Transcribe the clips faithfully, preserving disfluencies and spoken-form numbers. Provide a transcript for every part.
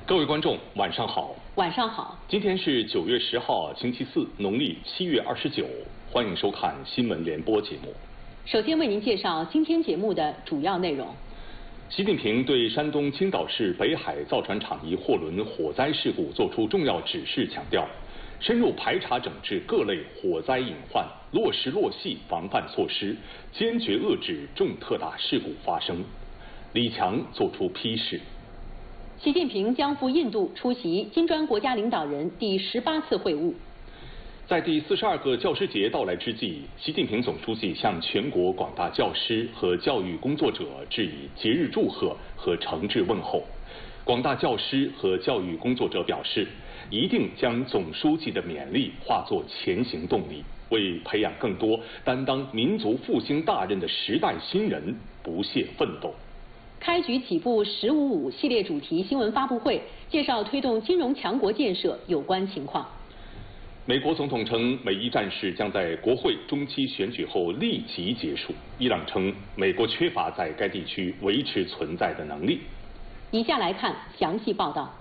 各位观众，晚上好。 晚上好。 今天是九月十号，星期四，农历七月二十九。欢迎收看新闻联播节目。 首先为您介绍今天节目的主要内容。 习近平对山东青岛市北海造船厂一货轮火灾事故作出重要指示，强调深入排查整治各类火灾隐患，落实落细防范措施，坚决遏制重特大事故发生。李强作出批示。 习近平将赴印度出席金砖国家领导人第十八次会晤。 在第四十二个教师节到来之际，习近平总书记向全国广大教师和教育工作者致以节日祝贺和诚挚问候。广大教师和教育工作者表示，一定将总书记的勉励化作前行动力，为培养更多担当民族复兴大任的时代新人不懈奋斗。 开局起步“十五五”系列主题新闻发布会介绍推动金融强国建设有关情况。 美国总统称，美伊战事将在国会中期选举后立即结束。伊朗称，美国缺乏在该地区维持存在的能力。 以下来看详细报道。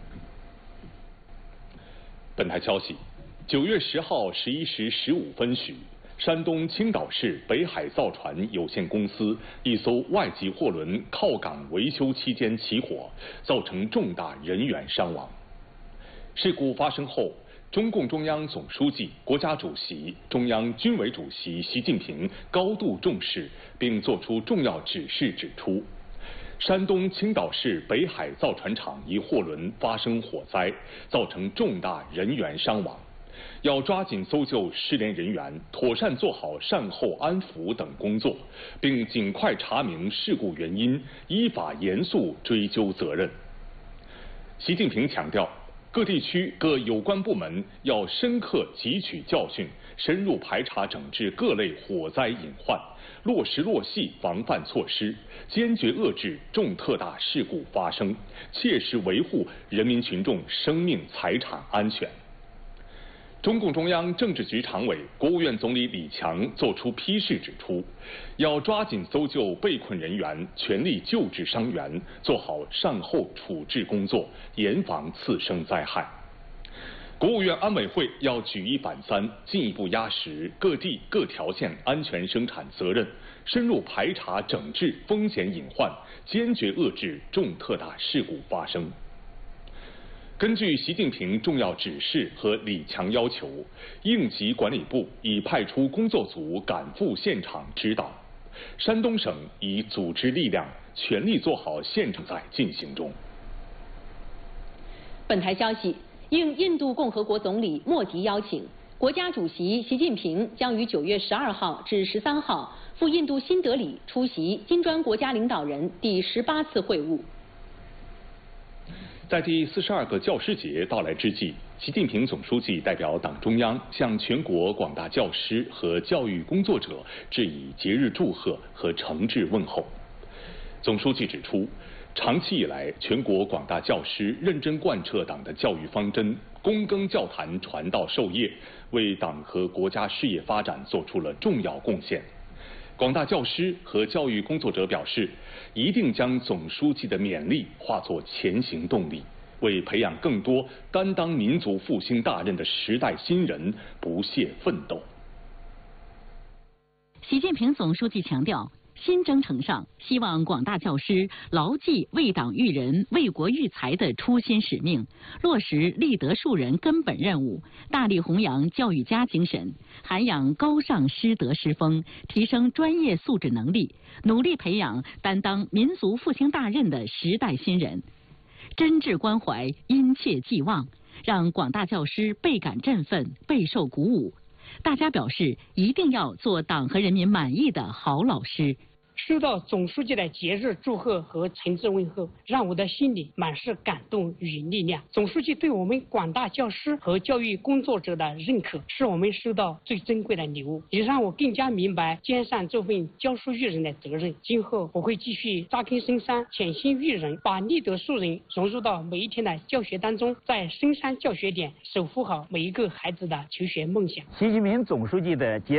本台消息，九月十号十一时十五分许，山东青岛市北海造船有限公司一艘外籍货轮靠港维修期间起火，造成重大人员伤亡。事故发生后，中共中央总书记、国家主席、中央军委主席习近平高度重视，并作出重要指示，指出，山东青岛市北海造船厂一货轮发生火灾，造成重大人员伤亡。要抓紧搜救失联人员，妥善做好善后安抚等工作，并尽快查明事故原因，依法严肃追究责任。习近平强调，各地区各有关部门要深刻汲取教训，深入排查整治各类火灾隐患，落实落细防范措施，坚决遏制重特大事故发生，切实维护人民群众生命财产安全。中共中央政治局常委、国务院总理李强作出批示，指出，要抓紧搜救被困人员，全力救治伤员，做好善后处置工作，严防次生灾害。国务院安委会要举一反三，进一步压实各地各条线安全生产责任，深入排查整治风险隐患，坚决遏制重特大事故发生。根据习近平重要指示和李强要求，应急管理部已派出工作组赶赴现场指导，山东省已组织力量全力做好现场在进行中。 本台消息，应印度共和国总理莫迪邀请，国家主席习近平将于九月十二号至十三号赴印度新德里出席金砖国家领导人第十八次会晤。 在第四十二个教师节到来之际，习近平总书记代表党中央向全国广大教师和教育工作者致以节日祝贺和诚挚问候。总书记指出，长期以来，全国广大教师认真贯彻党的教育方针，躬耕教坛，传道授业，为党和国家事业发展做出了重要贡献。广大教师和教育工作者表示，一定将总书记的勉励化作前行动力，为培养更多担当民族复兴大任的时代新人不懈奋斗。 习近平总书记强调，新征程上，希望广大教师牢记为党育人、为国育才的初心使命，落实立德树人根本任务，大力弘扬教育家精神，涵养高尚师德师风，提升专业素质能力，努力培养担当民族复兴大任的时代新人，真挚关怀，殷切寄望，让广大教师倍感振奋，备受鼓舞。大家表示，一定要做党和人民满意的好老师。 收到总书记的节日祝贺和诚挚问候，让我的心里满是感动与力量。总书记对我们广大教师和教育工作者的认可，是我们收到最珍贵的礼物，也让我更加明白肩上这份教书育人的责任。今后我会继续扎根深山，潜心育人，把立德树人融入到每一天的教学当中，在深山教学点守护好每一个孩子的求学梦想。 习近平总书记的节